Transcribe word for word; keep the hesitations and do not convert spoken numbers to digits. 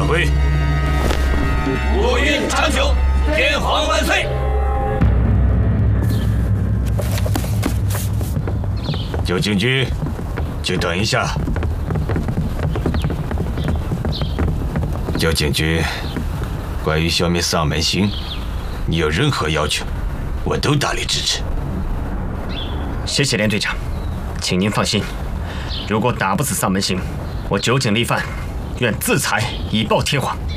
散会。 国运长久，天皇万岁！ 九禁军，请等一下。九禁军，关于消灭丧门星，你有任何要求，我都大力支持。 谢谢连队长，请您放心，如果打不死丧门星，我九井立范愿自裁以报天皇。